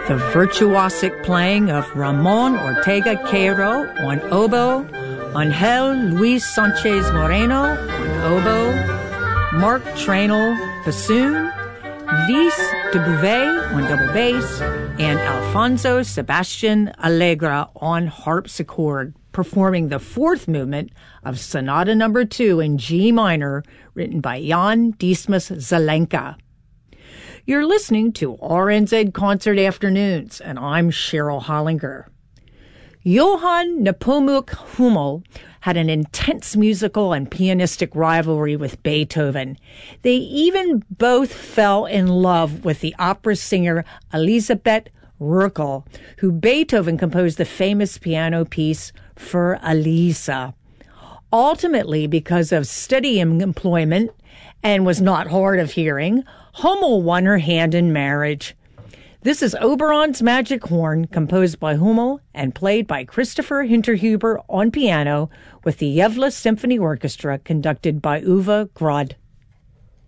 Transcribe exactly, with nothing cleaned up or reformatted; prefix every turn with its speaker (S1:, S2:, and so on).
S1: The virtuosic playing of Ramon Ortega Cairo on oboe, Angel Luis Sanchez Moreno on oboe, Mark Trainel bassoon, Vis de Bouvet on double bass, and Alfonso Sebastian Allegra on harpsichord, performing the fourth movement of Sonata Number Two in G minor, written by Jan Dismas Zelenka. You're listening to R N Z Concert Afternoons, and I'm Cheryl Hollinger. Johann Nepomuk Hummel had an intense musical and pianistic rivalry with Beethoven. They even both fell in love with the opera singer Elisabeth Rückel, who Beethoven composed the famous piano piece für Elisa. Ultimately, because of steady employment and was not hard of hearing, Hummel won her hand in marriage. This is Oberon's Magic Horn, composed by Hummel and played by Christopher Hinterhuber on piano with the Yevla Symphony Orchestra, conducted by Uwe Grod.